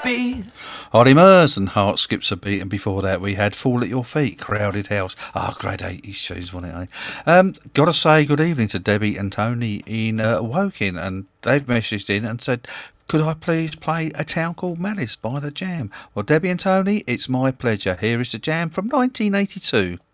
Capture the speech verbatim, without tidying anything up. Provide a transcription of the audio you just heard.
beat. Ollie Murs and Heart Skips a Beat, and before that we had Fall at Your Feet, Crowded House. Ah, oh, great eighties shoes, wasn't it, eh? Um, gotta say good evening to Debbie and Tony in uh, Woking, and they've messaged in and said, could I please play A Town Called Malice by The Jam? Well, Debbie and Tony, it's my pleasure. Here is The Jam from nineteen eighty-two.